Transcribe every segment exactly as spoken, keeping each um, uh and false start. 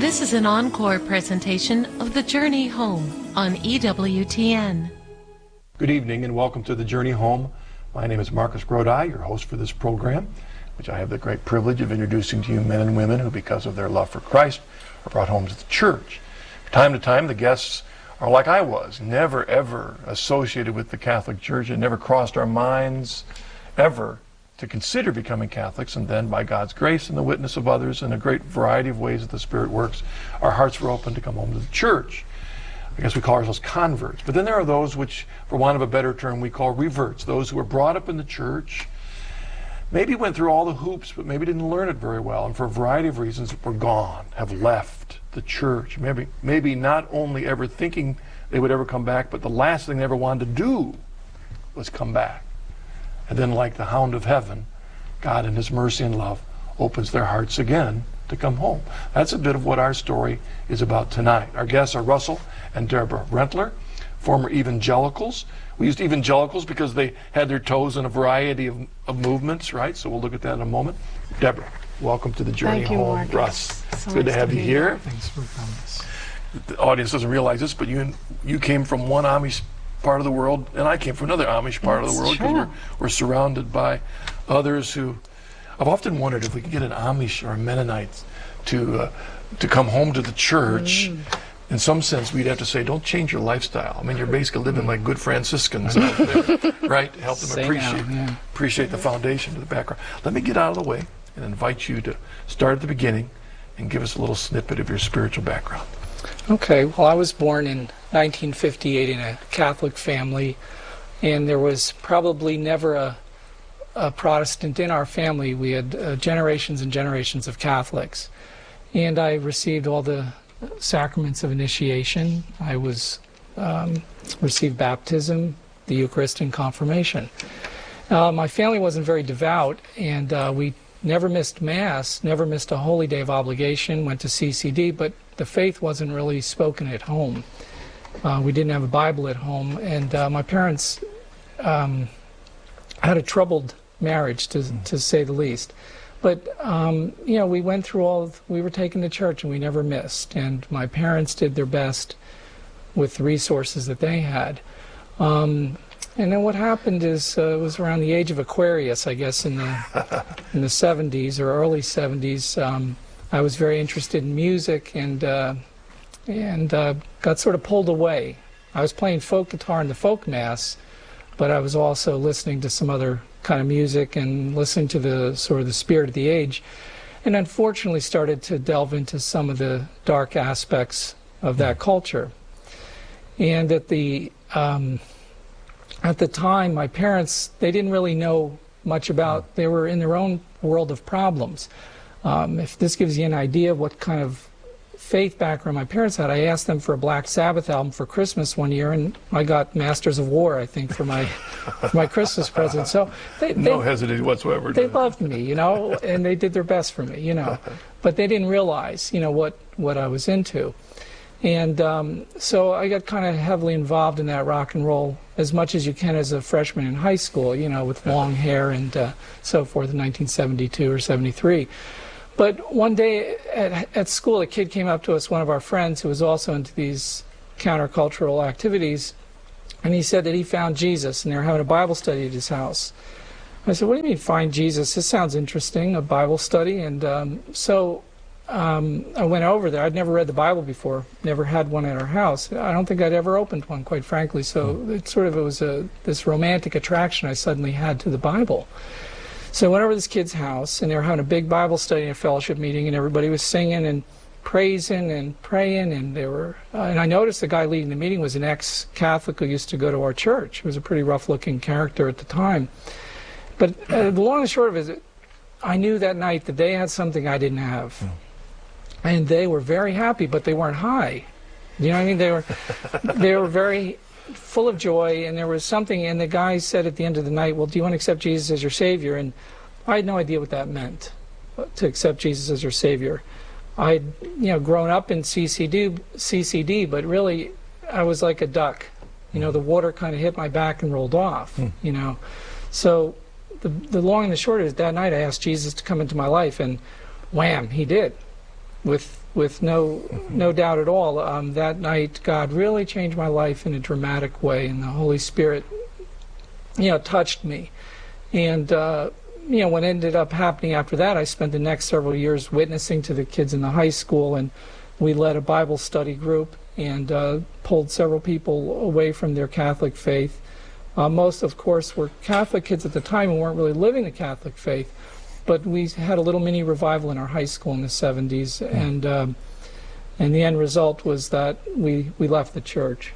This is an encore presentation of The Journey Home on E W T N. Good evening and welcome to The Journey Home. My name is Marcus Grodi, your host for this program, which I have the great privilege of introducing to you men and women who, because of their love for Christ, are brought home to the church. From time to time, the guests are like I was, never ever associated with the Catholic Church. It never crossed our minds ever to consider becoming Catholics, and then by God's grace and the witness of others in a great variety of ways that the Spirit works, our hearts were open to come home to the church. I guess we call ourselves converts. But then there are those which, for want of a better term, we call reverts, those who were brought up in the church, maybe went through all the hoops, but maybe didn't learn it very well, and for a variety of reasons were gone, have left the church. Maybe, maybe not only ever thinking they would ever come back, but the last thing they ever wanted to do was come back. And then, like the hound of heaven, God in his mercy and love opens their hearts again to come home. That's a bit of what our story is about tonight. Our guests are Russell and Deborah Rentler, former evangelicals. We used evangelicals because they had their toes in a variety of, of movements, right? So we'll look at that in a moment. Deborah, welcome to The Journey Thank you, Home. Marcus. Russ, So it's nice good to have to you be here. here. Thanks for coming. The audience doesn't realize this, but you you came from one Amish part of the world, and I came from another Amish part That's of the world, because we're, we're surrounded by others who, I've often wondered if we could get an Amish or a Mennonite to uh, to come home to the church. Mm. In some sense, we'd have to say, don't change your lifestyle. I mean, you're basically living like good Franciscans out there, right? Help them Say appreciate now, yeah. appreciate the foundation to the background. Let me get out of the way and invite you to start at the beginning and give us a little snippet of your spiritual background. Okay, well, I was born in nineteen fifty-eight in a Catholic family, and there was probably never a, a Protestant in our family. We had uh, generations and generations of Catholics, and I received all the sacraments of initiation. I was um, received baptism, the Eucharist, and confirmation. Uh, my family wasn't very devout, and uh, we never missed Mass, never missed a holy day of obligation, went to C C D, but the faith wasn't really spoken at home. Uh, we didn't have a Bible at home, and uh, my parents um, had a troubled marriage, to, to say the least. But, um, you know, we went through all, of, we were taken to church and we never missed, and my parents did their best with the resources that they had. Um, And then what happened is, uh, it was around the age of Aquarius, I guess, in the in the seventies or early seventies. Um, I was very interested in music and uh, and uh, got sort of pulled away. I was playing folk guitar in the folk mass, but I was also listening to some other kind of music and listening to the sort of the spirit of the age, and unfortunately started to delve into some of the dark aspects of that culture. And at the um, At the time, my parents, they didn't really know much about, they were in their own world of problems. Um, if this gives you an idea of what kind of faith background my parents had, I asked them for a Black Sabbath album for Christmas one year, and I got Masters of War, I think, for my for my Christmas present. So they, they, No hesitation whatsoever. They loved me, you know, and they did their best for me, you know. But they didn't realize, you know, what, what I was into. And um, so I got kind of heavily involved in that rock and roll as much as you can as a freshman in high school, you know, with long hair and uh, so forth in nineteen seventy-two or seventy-three. But one day at, at school, a kid came up to us, one of our friends who was also into these countercultural activities, and he said that he found Jesus, and they were having a Bible study at his house. I said, what do you mean, find Jesus? This sounds interesting, a Bible study. And um, so Um, I went over there. I'd never read the Bible before, never had one at our house. I don't think I'd ever opened one, quite frankly. So it sort of it was a, this romantic attraction I suddenly had to the Bible. So I went over to this kid's house, and they were having a big Bible study and a fellowship meeting, and everybody was singing and praising and praying, and they were. Uh, and I noticed the guy leading the meeting was an ex-Catholic who used to go to our church. He was a pretty rough-looking character at the time. But uh, the long and short of it is, I knew that night that they had something I didn't have. Mm. And they were very happy, but they weren't high. You know what I mean? They were, they were very full of joy, and there was something. And the guy said at the end of the night, "Well, do you want to accept Jesus as your Savior?" And I had no idea what that meant, to accept Jesus as your Savior. I'd, you know, grown up in C C D, C C D, but really, I was like a duck. You know, the water kind of hit my back and rolled off. Mm. You know, so the the long and the short is that night I asked Jesus to come into my life, and wham, he did. with with no no doubt at all. Um, that night, God really changed my life in a dramatic way, and the Holy Spirit, you know, touched me. And uh, you know, what ended up happening after that, I spent the next several years witnessing to the kids in the high school, and we led a Bible study group and uh, pulled several people away from their Catholic faith. Uh, most, of course, were Catholic kids at the time and weren't really living the Catholic faith. But we had a little mini revival in our high school in the seventies, and um, and the end result was that we, we left the church,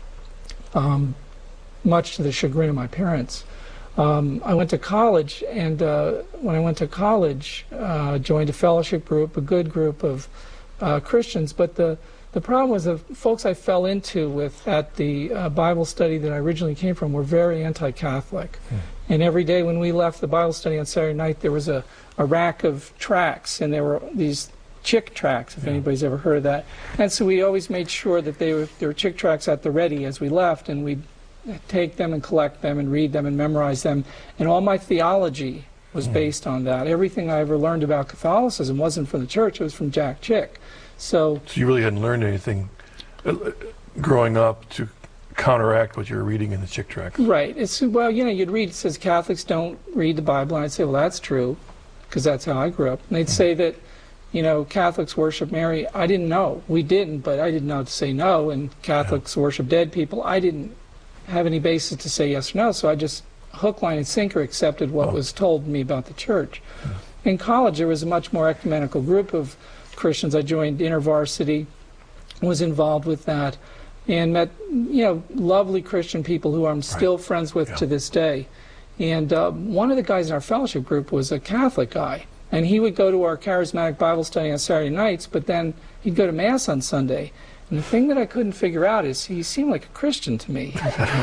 um, much to the chagrin of my parents. Um, I went to college, and uh, when I went to college, uh, joined a fellowship group, a good group of uh, Christians, but the The problem was the folks I fell into with at the uh, Bible study that I originally came from were very anti-Catholic. Mm. And every day when we left the Bible study on Saturday night, there was a, a rack of tracts, and there were these chick tracts, if yeah. anybody's ever heard of that. And so we always made sure that they were, there were chick tracts at the ready as we left, and we'd take them and collect them and read them and memorize them. And all my theology was mm. based on that. Everything I ever learned about Catholicism wasn't from the church, it was from Jack Chick. So, so you really hadn't learned anything uh, growing up to counteract what you were reading in the chick tract. Right. It's, well, you know, you'd read, it says Catholics don't read the Bible, and I'd say, well, that's true, because that's how I grew up. And they'd mm-hmm. say that, you know, Catholics worship Mary. I didn't know. We didn't, but I didn't know to say no. And Catholics yeah. worship dead people. I didn't have any basis to say yes or no, so I just hook, line, and sinker accepted what oh. was told me about the church. Yeah. In college, there was a much more ecumenical group of Christians. I joined InterVarsity, was involved with that, and met, you know, lovely Christian people who I'm still right. friends with yeah. to this day. And uh, one of the guys in our fellowship group was a Catholic guy, and he would go to our charismatic Bible study on Saturday nights, but then he'd go to Mass on Sunday. And the thing that I couldn't figure out is he seemed like a Christian to me.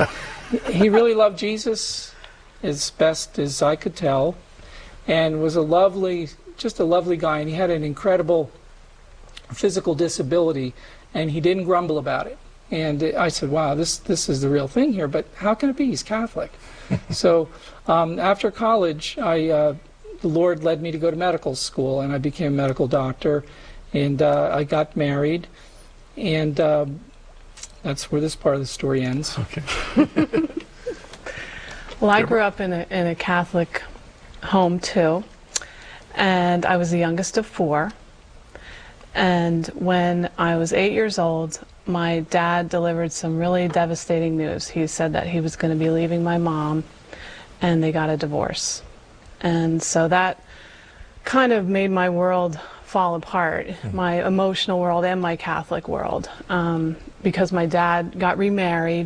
He really loved Jesus as best as I could tell, and was a lovely, just a lovely guy, and he had an incredible physical disability, and he didn't grumble about it. And I said, wow, this this is the real thing here, but how can it be? He's Catholic. So um, after college, I uh, the Lord led me to go to medical school, and I became a medical doctor, and uh, I got married, and um, that's where this part of the story ends. Okay. Well, I grew up in a, in a Catholic home, too, and I was the youngest of four. And when I was eight years old, my dad delivered some really devastating news. He said that he was going to be leaving my mom, and they got a divorce. And so that kind of made my world fall apart, mm-hmm. my emotional world and my Catholic world, um, because my dad got remarried.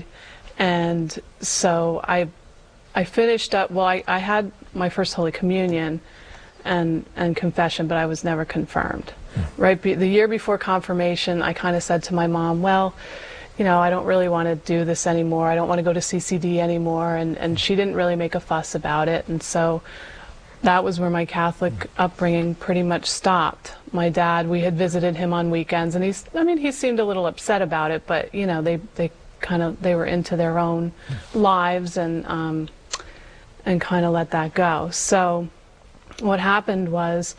And so I, I finished up, well, I, I had my first Holy Communion and, and confession, but I was never confirmed. Right, be, the year before confirmation, I kind of said to my mom, well, you know, I don't really want to do this anymore. I don't want to go to C C D anymore. And, and she didn't really make a fuss about it. And so that was where my Catholic upbringing pretty much stopped. My dad, we had visited him on weekends, and he's, I mean, he seemed a little upset about it, but, you know, they, they kind of, they were into their own lives, and, um, and kind of let that go. So what happened was,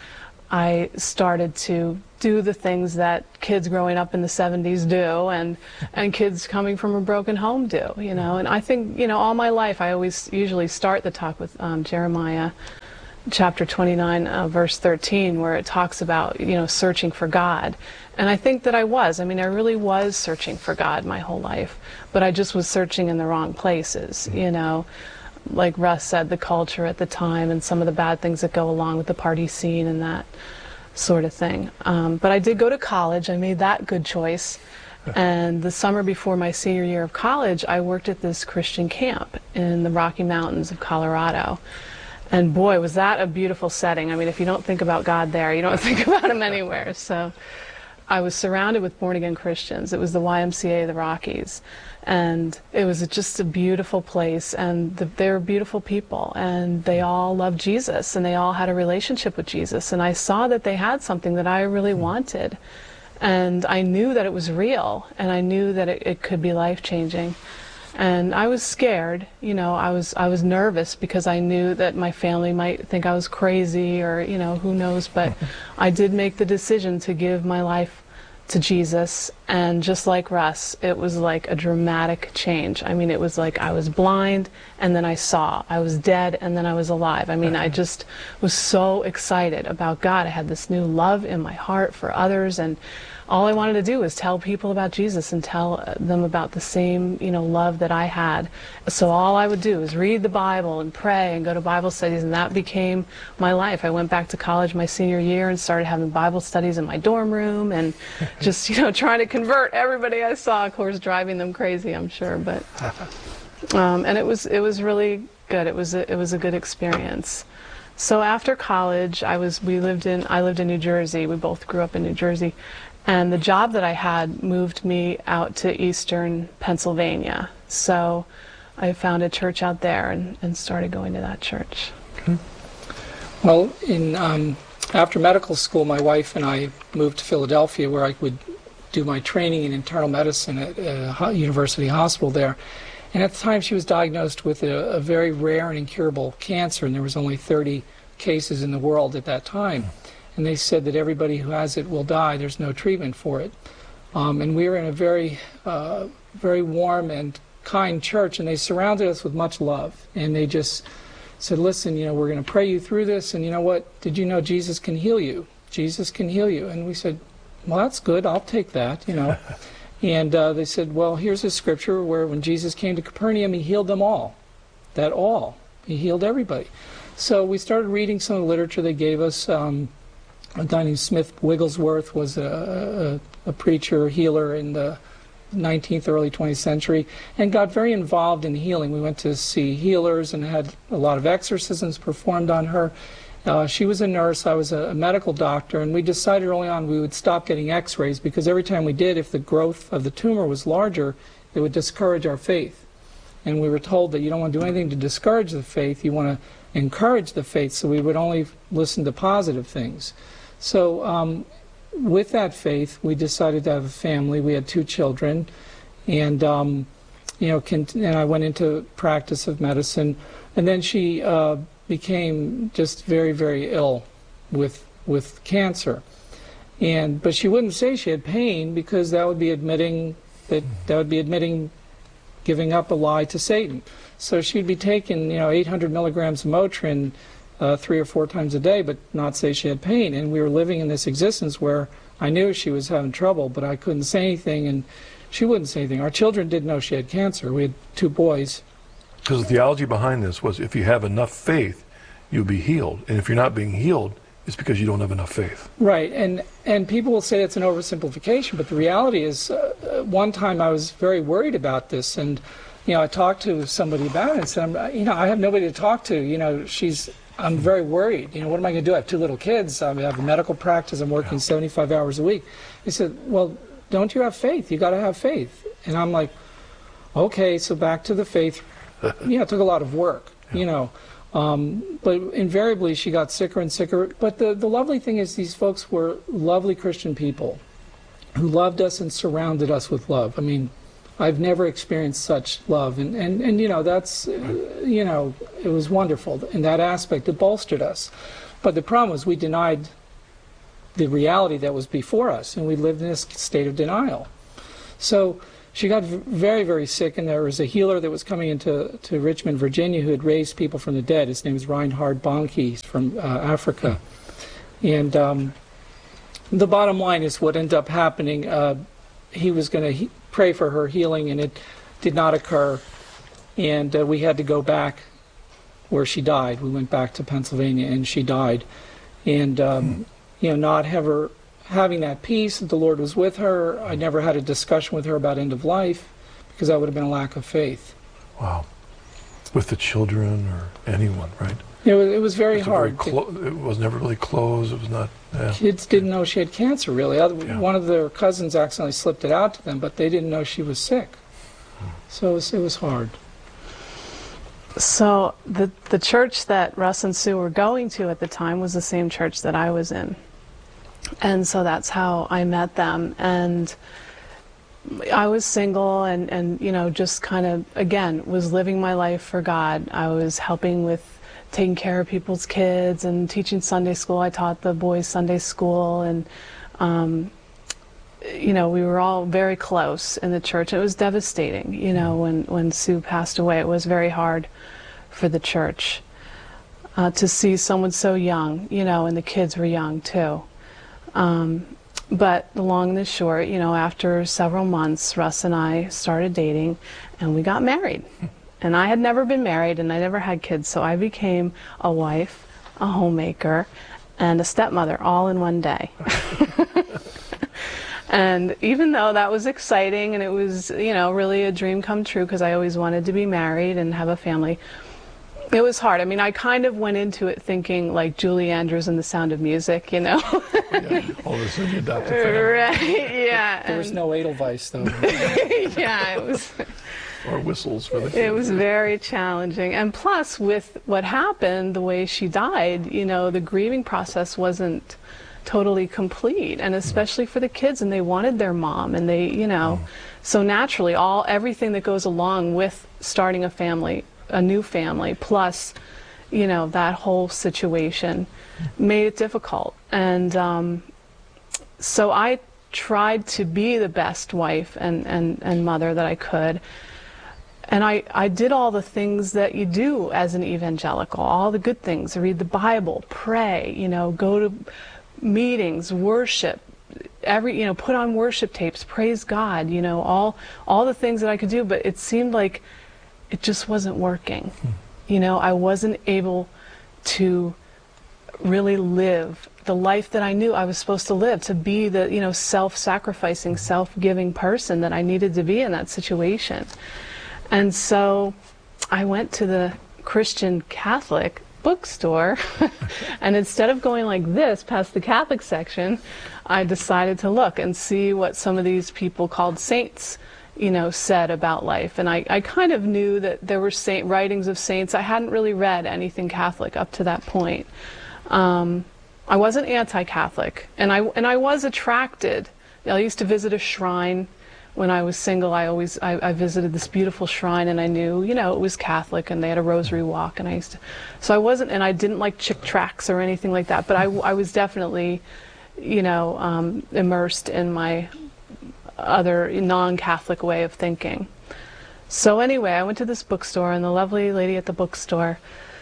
I started to do the things that kids growing up in the seventies do, and and kids coming from a broken home do, you know. And I think, you know, all my life I always usually start the talk with um, Jeremiah chapter twenty-nine, uh, verse thirteen, where it talks about, you know, searching for God. And I think that I was. I mean, I really was searching for God my whole life, but I just was searching in the wrong places, you know. Like Russ said, the culture at the time and some of the bad things that go along with the party scene and that sort of thing. Um, but I did go to college. I made that good choice. And the summer before my senior year of college, I worked at this Christian camp in the Rocky Mountains of Colorado. And boy, was that a beautiful setting. I mean, if you don't think about God there, you don't think about him anywhere. So I was surrounded with born-again Christians. It was the Y M C A of the Rockies. And it was just a beautiful place, and the, they were beautiful people, and they all loved Jesus, and they all had a relationship with Jesus. And I saw that they had something that I really wanted. And I knew that it was real, and I knew that it, it could be life-changing. And I was scared, you know, I was I was nervous because I knew that my family might think I was crazy, or, you know, who knows, but I did make the decision to give my life to Jesus, and just like Russ, it was like a dramatic change. I mean, it was like I was blind and then I saw. I was dead and then I was alive. I mean, I just was so excited about God. I had this new love in my heart for others, and all I wanted to do was tell people about Jesus and tell them about the same, you know, love that I had. So all I would do was read the Bible and pray and go to Bible studies, and that became my life. I went back to college my senior year and started having Bible studies in my dorm room, and just, you know, trying to convert everybody I saw, of course, driving them crazy, I'm sure, but um, and it was it was really good. It was a, it was a good experience. So after college, I was we lived in I lived in New Jersey. We both grew up in New Jersey. And the job that I had moved me out to eastern Pennsylvania. So I found a church out there and, and started going to that church. Okay. Well, in um, after medical school, my wife and I moved to Philadelphia, where I would do my training in internal medicine at a university hospital there. And at the time, she was diagnosed with a, a very rare and incurable cancer, and there was only thirty cases in the world at that time. And they said that everybody who has it will die. There's no treatment for it. Um, and we were in a very, uh, very warm and kind church, and they surrounded us with much love. And they just said, listen, you know, we're going to pray you through this, and you know what? Did you know Jesus can heal you? Jesus can heal you. And we said, well, that's good. I'll take that, you know. And uh, they said, well, here's a scripture where when Jesus came to Capernaum, he healed them all. That all. He healed everybody. So we started reading some of the literature they gave us. Um, A guy named Smith Wigglesworth was a, a, a preacher, healer in the nineteenth, early twentieth century, and got very involved in healing. We went to see healers and had a lot of exorcisms performed on her. Uh, she was a nurse, I was a, a medical doctor, and we decided early on we would stop getting x-rays, because every time we did, if the growth of the tumor was larger, it would discourage our faith. And we were told that you don't want to do anything to discourage the faith, you want to encourage the faith, so we would only listen to positive things. So um, with that faith, we decided to have a family. We had two children, and um, you know, cont- and I went into practice of medicine. And then she uh, became just very, very ill with with cancer. And but she wouldn't say she had pain, because that would be admitting that that would be admitting giving up a lie to Satan. So she'd be taking, you know, eight hundred milligrams of Motrin Uh, three or four times a day, but not say she had pain. And we were living in this existence where I knew she was having trouble, but I couldn't say anything, and she wouldn't say anything. Our children didn't know she had cancer. We had two boys. Because the theology behind this was, if you have enough faith, you'll be healed. And if you're not being healed, it's because you don't have enough faith. Right, and and people will say it's an oversimplification, but the reality is, uh, one time I was very worried about this, and you know, I talked to somebody about it and said, I'm, you know, I have nobody to talk to. You know, she's I'm very worried. You know, what am I going to do? I have two little kids. I have a medical practice. I'm working seventy-five hours a week. He said, well, don't you have faith? You got to have faith. And I'm like, okay, so back to the faith. Yeah, it took a lot of work, yeah. you know. Um, but invariably, she got sicker and sicker. But the, the lovely thing is, these folks were lovely Christian people who loved us and surrounded us with love. I mean, I've never experienced such love, and, and, and you know, that's, uh, you know, it was wonderful in that aspect. It bolstered us. But the problem was we denied the reality that was before us, and we lived in this state of denial. So she got very, very sick, and there was a healer that was coming into to Richmond, Virginia, who had raised people from the dead. His name is Reinhard Bonnke. He's from uh, Africa. And um, the bottom line is what ended up happening, uh, he was going to he- pray for her healing, and it did not occur, and uh, we had to go back where she died. We went back to Pennsylvania, and she died, and um, you know, not have her having that peace that the Lord was with her. I never had a discussion with her about end of life, because that would have been a lack of faith. Wow. With the children or anyone, right? It was, it was very It's hard. Very clo- it was never really closed. It was not. Yeah. Kids didn't know she had cancer, really. Other, Yeah. One of their cousins accidentally slipped it out to them, but they didn't know she was sick. So it was, it was hard. So the the church that Russ and Sue were going to at the time was the same church that I was in. And so that's how I met them. And I was single and, and, you know, just kind of, again, was living my life for God. I was helping with taking care of people's kids and teaching Sunday school. I taught the boys Sunday school, and, um, you know, we were all very close in the church. It was devastating, you know, when, when Sue passed away. It was very hard for the church uh, to see someone so young, you know, and the kids were young too. Um, but the long and the short, you know, after several months, Russ and I started dating, and we got married. And I had never been married, and I never had kids, so I became a wife, a homemaker, and a stepmother all in one day. And even though that was exciting, and it was, you know, really a dream come true, because I always wanted to be married and have a family, it was hard. I mean, I kind of went into it thinking like Julie Andrews in The Sound of Music, you know? Yeah, all of a sudden you adopted family. Right, yeah. There was no Edelweiss, though. Yeah, it was... Or whistles for the kids. It was very challenging. And plus, with what happened, the way she died, you know, the grieving process wasn't totally complete, and especially for the kids, and they wanted their mom, and they, you know, mm. so naturally, all everything that goes along with starting a family, a new family, plus, you know, that whole situation made it difficult. And um, so I tried to be the best wife and, and, and mother that I could. And I, I did all the things that you do as an evangelical, all the good things, read the Bible, pray, you know, go to meetings, worship, every, you know, put on worship tapes, praise God, you know, all, all the things that I could do, but it seemed like it just wasn't working. Hmm. You know, I wasn't able to really live the life that I knew I was supposed to live, to be the, you know, self-sacrificing, self-giving person that I needed to be in that situation. And so I went to the Christian Catholic bookstore, and instead of going like this past the Catholic section, I decided to look and see what some of these people called saints, you know, said about life. And I, I kind of knew that there were saint writings of saints. I hadn't really read anything Catholic up to that point. Um, I wasn't anti-Catholic, and I and I was attracted. I used to visit a shrine. When I was single, I always I, I visited this beautiful shrine, and I knew, you know, it was Catholic, and they had a rosary walk, and I used to, so I wasn't, and I didn't like chick tracts or anything like that, but I, I was definitely, you know, um, immersed in my other non-Catholic way of thinking. So anyway, I went to this bookstore, and the lovely lady at the bookstore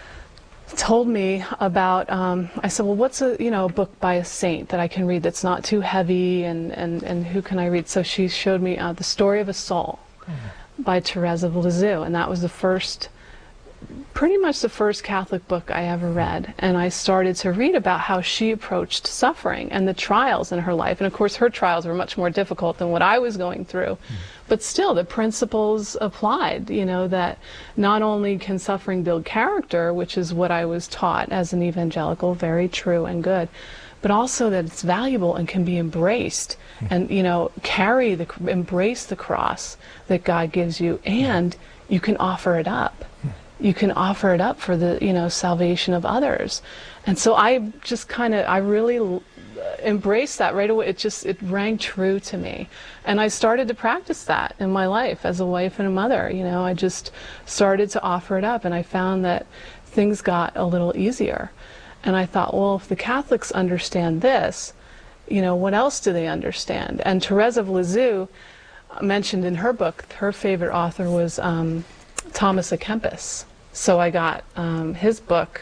told me about, um, I said, well, what's a, you know, a book by a saint that I can read that's not too heavy, and, and, and who can I read? So she showed me uh, The Story of a Soul mm-hmm. by Therese of Lisieux, and that was the first, pretty much the first Catholic book I ever read. And I started to read about how she approached suffering and the trials in her life. And of course her trials were much more difficult than what I was going through. Mm-hmm. But still, the principles applied, you know, that not only can suffering build character, which is what I was taught as an evangelical, very true and good, but also that it's valuable and can be embraced, and, you know, carry the, embrace the cross that God gives you, and you can offer it up. You can offer it up for the, you know, salvation of others. And so I just kind of, I really embraced that right away. It just, it rang true to me. And I started to practice that in my life as a wife and a mother. You know, I just started to offer it up, and I found that things got a little easier. And I thought, well, if the Catholics understand this, you know, what else do they understand? And Therese of Lisieux mentioned in her book, her favorite author was um, Thomas à Kempis. So I got um, his book,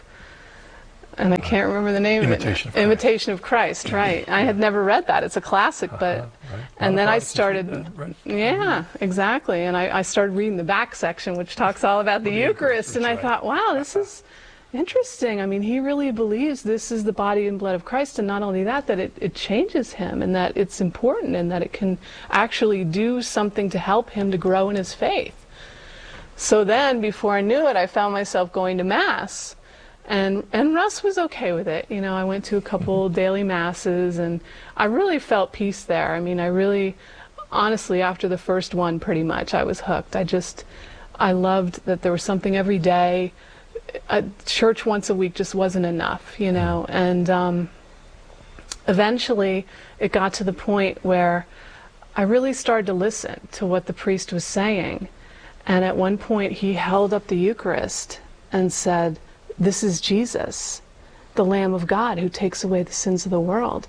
and I can't remember the name Imitation of it. of Imitation of Christ, right. I had never read that. It's a classic, but, uh-huh, right. and then I started, that, right. yeah, exactly. And I, I started reading the back section, which talks all about the, the Eucharist, Eucharist and I right. thought, wow, this is interesting. I mean, he really believes this is the body and blood of Christ, and not only that, that it, it changes him, and that it's important, and that it can actually do something to help him to grow in his faith. So then, before I knew it, I found myself going to Mass. And and Russ was okay with it. You know, I went to a couple daily masses, and I really felt peace there. I mean, I really, honestly, after the first one, pretty much, I was hooked. I just, I loved that there was something every day. A church once a week just wasn't enough, you know. And um, eventually, it got to the point where I really started to listen to what the priest was saying. And at one point he held up the Eucharist and said, "This is Jesus, the Lamb of God who takes away the sins of the world."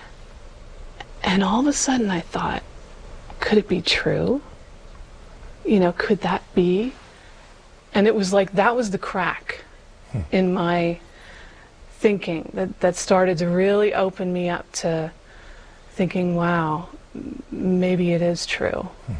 And all of a sudden I thought, could it be true? You know, could that be? And it was like, that was the crack hmm. in my thinking that, that started to really open me up to thinking, wow, maybe it is true. Hmm.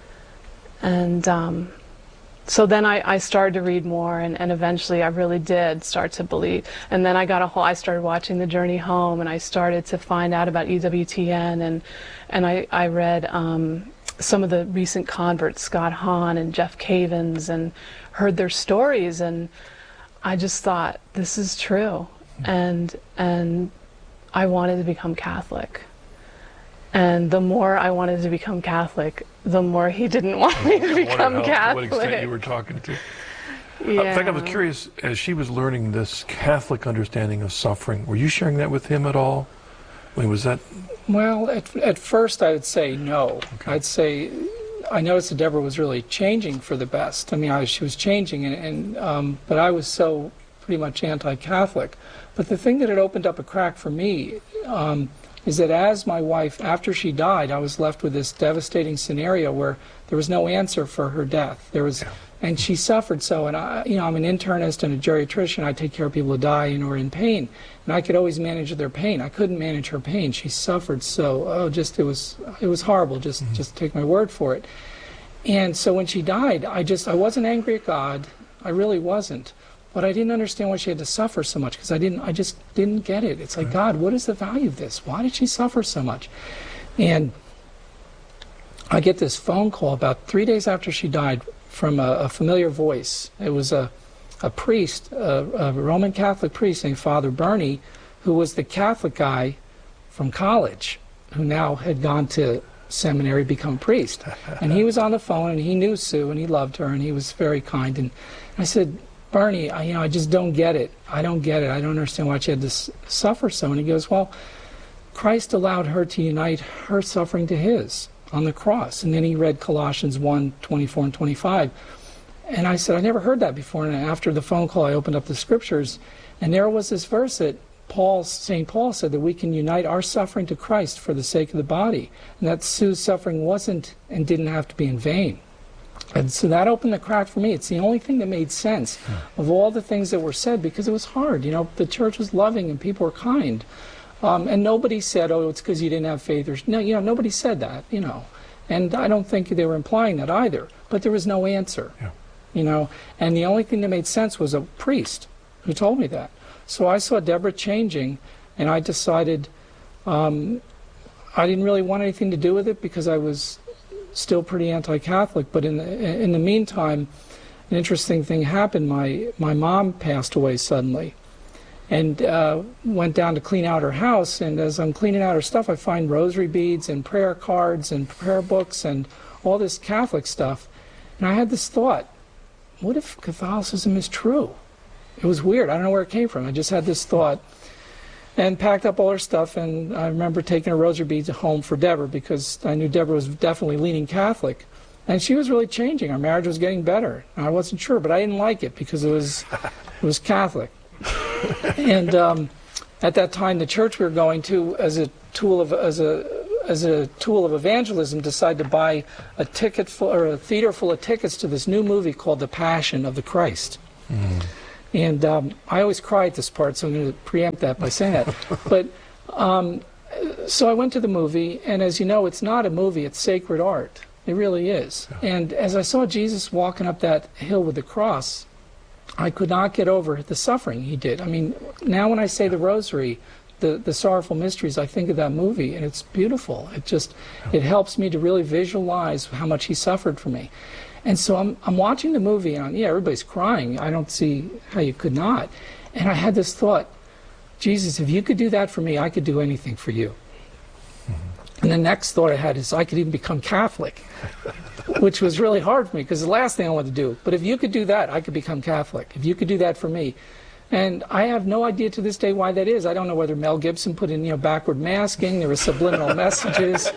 And um, so then I, I started to read more, and, and eventually I really did start to believe. And then I got a whole, I started watching The Journey Home, and I started to find out about E W T N, and, and I, I read um, some of the recent converts, Scott Hahn and Jeff Cavins, and heard their stories, and I just thought, this is true. And, and I wanted to become Catholic. And the more I wanted to become Catholic, the more he didn't want me to become how, Catholic. To what extent you were talking to. Yeah. Uh, in fact, I was curious, as she was learning this Catholic understanding of suffering, were you sharing that with him at all? I mean, was that... Well, at, at first I would say no. Okay. I'd say, I noticed that Deborah was really changing for the best. I mean, I, she was changing, and, and um, but I was so pretty much anti-Catholic. But the thing that had opened up a crack for me um, is that as my wife, after she died, I was left with this devastating scenario where there was no answer for her death. There was, yeah. And she suffered so, and I, you know, I'm an internist and a geriatrician. I take care of people who die and are in pain, and I could always manage their pain. I couldn't manage her pain. She suffered so, oh, just it was, it was horrible. Just, mm-hmm. just take my word for it. And so when she died, I just, I wasn't angry at God. I really wasn't. But I didn't understand why she had to suffer so much, because I didn't, I just didn't get it. It's like, God, what is the value of this? Why did she suffer so much? And I get this phone call about three days after she died from a, a familiar voice. It was a, a priest, a, a Roman Catholic priest named Father Bernie, who was the Catholic guy from college, who now had gone to seminary, become a priest. And he was on the phone, and he knew Sue, and he loved her, and he was very kind. And I said, Bernie, I, you know, I just don't get it. I don't get it. I don't understand why she had to s suffer so. And he goes, well, Christ allowed her to unite her suffering to his on the cross. And then he read Colossians one, twenty-four and twenty-five. And I said, I never heard that before. And after the phone call, I opened up the scriptures, and there was this verse that Paul, Saint Paul said that we can unite our suffering to Christ for the sake of the body. And that Sue's suffering wasn't and didn't have to be in vain. And so that opened the crack for me. It's the only thing that made sense of all the things that were said, because it was hard. You know, the church was loving and people were kind. Um, and nobody said, oh, it's because you didn't have faith. Or, no, you know, nobody said that, you know. And I don't think they were implying that either. But there was no answer, yeah. you know. And the only thing that made sense was a priest who told me that. So I saw Deborah changing, and I decided um, I didn't really want anything to do with it, because I was still pretty anti-Catholic. But in the, in the meantime, an interesting thing happened. My, my mom passed away suddenly, and uh, went down to clean out her house. And as I'm cleaning out her stuff, I find rosary beads and prayer cards and prayer books and all this Catholic stuff. And I had this thought, what if Catholicism is true? It was weird. I don't know where it came from. I just had this thought, and packed up all her stuff. And I remember taking her rosary beads home for Deborah, because I knew Deborah was definitely leaning Catholic. And she was really changing. Our marriage was getting better. I wasn't sure, but I didn't like it because it was, it was Catholic. And um, at that time, the church we were going to, as a tool of as a as a tool of evangelism, decided to buy a ticket full, or a theater full of tickets to this new movie called The Passion of the Christ. Mm. And um, I always cry at this part, so I'm going to preempt that by saying that. But um, so I went to the movie, and as you know, it's not a movie; it's sacred art. It really is. Yeah. And as I saw Jesus walking up that hill with the cross, I could not get over the suffering he did. I mean, now when I say the rosary, the, the sorrowful mysteries, I think of that movie, and it's beautiful. It just, it helps me to really visualize how much he suffered for me. And so I'm, I'm watching the movie, and I'm, yeah, everybody's crying. I don't see how you could not. And I had this thought, Jesus, if you could do that for me, I could do anything for you. Mm-hmm. And the next thought I had is, I could even become Catholic, which was really hard for me, because the last thing I wanted to do. But if you could do that, I could become Catholic. If you could do that for me. And I have no idea to this day why that is. I don't know whether Mel Gibson put in, you know, backward masking, there were subliminal messages.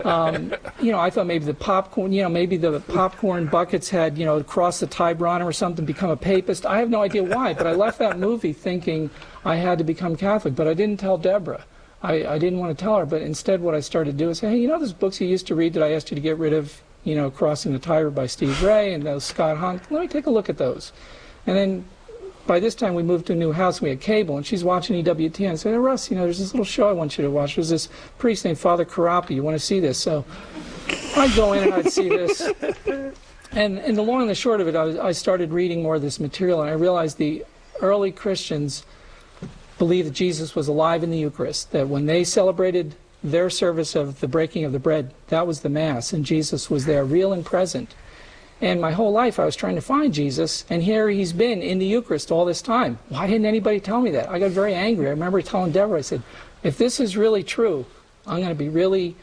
Um, you know, I thought maybe the popcorn, you know, maybe the popcorn buckets had, you know, crossed the Tiburana or something, become a papist. I have no idea why, but I left that movie thinking I had to become Catholic, but I didn't tell Deborah. I, I didn't want to tell her, but instead what I started to do is say, hey, you know those books you used to read that I asked you to get rid of, you know, Crossing the Tiber by Steve Ray and those Scott Hahn, let me take a look at those. And then by this time we moved to a new house and we had cable, and she's watching E W T N. I said, hey, Russ, you know, there's this little show I want you to watch. There's this priest named Father Carapi. You want to see this? So I'd go in and I'd see this. And, and the long and the short of it, I, was, I started reading more of this material, and I realized the early Christians believed that Jesus was alive in the Eucharist, that when they celebrated their service of the breaking of the bread, that was the Mass, and Jesus was there, real and present. And my whole life I was trying to find Jesus, and here he's been in the Eucharist all this time. Why didn't anybody tell me that? I got very angry. I remember telling Deborah, I said, if this is really true, I'm going to be really,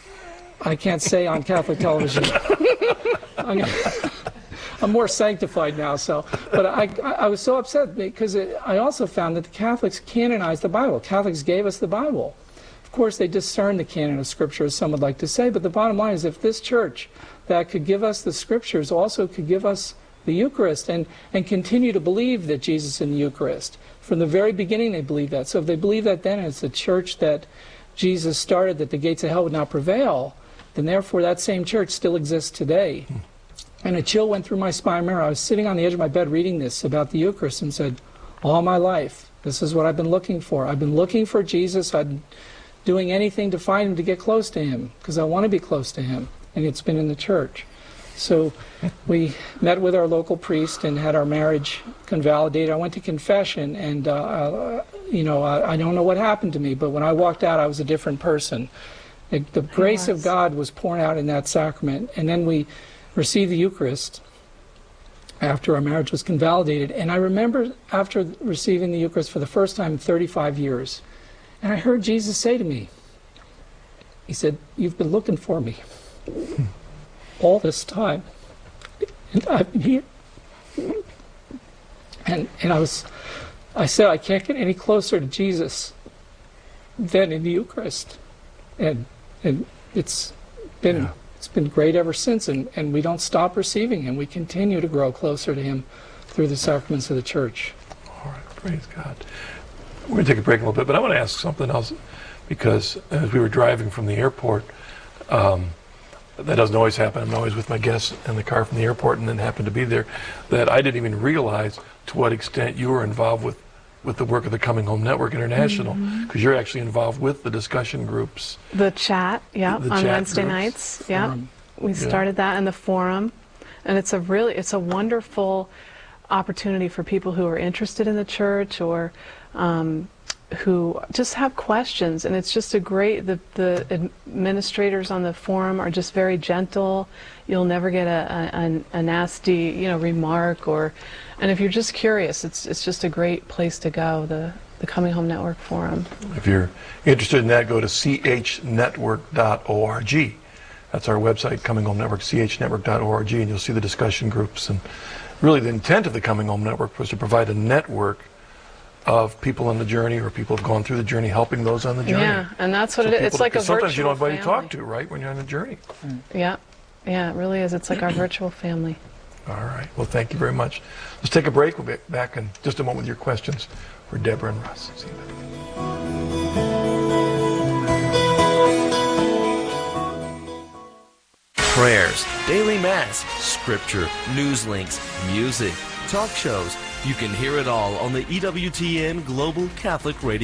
I can't say on Catholic television. I'm, gonna, I'm more sanctified now, so. But I, I was so upset because it, I also found that the Catholics canonized the Bible. Catholics gave us the Bible. Of course, they discern the canon of Scripture, as some would like to say, but the bottom line is if this church that could give us the Scriptures also could give us the Eucharist and, and continue to believe that Jesus is in the Eucharist. From the very beginning they believed that. So if they believe that then, and it's the church that Jesus started, that the gates of hell would not prevail, then therefore that same church still exists today. Hmm. And a chill went through my spine. I remember I was sitting on the edge of my bed reading this about the Eucharist and said, all my life, this is what I've been looking for. I've been looking for Jesus. I've been doing anything to find him, to get close to him, because I want to be close to him. And it's been in the church. So we met with our local priest and had our marriage convalidated. I went to confession, and uh, uh, you know, I, I don't know what happened to me, but when I walked out, I was a different person. It, the grace of God was poured out in that sacrament, and then we received the Eucharist after our marriage was convalidated. And I remember after receiving the Eucharist for the first time in thirty-five years, and I heard Jesus say to me, he said, you've been looking for me all this time, and I've been here. And and I was, I said, I can't get any closer to Jesus than in the Eucharist, and and it's been yeah. it's been great ever since. And and we don't stop receiving him. We continue to grow closer to him through the sacraments of the Church. All right, praise God. We're going to take a break a little bit, but I want to ask something else, because as we were driving from the airport. Um, That doesn't always happen. I'm always with my guests in the car from the airport and then happen to be there. That I didn't even realize to what extent you were involved with, with the work of the Coming Home Network International, because mm-hmm. you're actually involved with the discussion groups. The chat, yeah, the, the on chat Wednesday groups. nights, yeah. Forum. We Yeah. started that in the forum, and it's a really, it's a wonderful opportunity for people who are interested in the church or um, who just have questions, and it's just a great, the, the administrators on the forum are just very gentle. You'll never get a, a, a nasty, you know, remark, or, and if you're just curious, it's it's just a great place to go, the, the Coming Home Network forum. If you're interested in that, go to c h network dot org. That's our website, Coming Home Network, c h network dot org, and you'll see the discussion groups. And really the intent of the Coming Home Network was to provide a network of people on the journey, or people who have gone through the journey, helping those on the journey. Yeah, and that's what So it is. people- It's like a because sometimes you virtual don't have anybody to family. talk to, right, when you're on a journey. Yeah, yeah, it really is. It's like our virtual family. All right. Well, thank you very much. Let's take a break. We'll be back in just a moment with your questions for Deborah and Russ. See you later. Prayers, daily mass, scripture, news links, music, talk shows. You can hear it all on the E W T N Global Catholic Radio.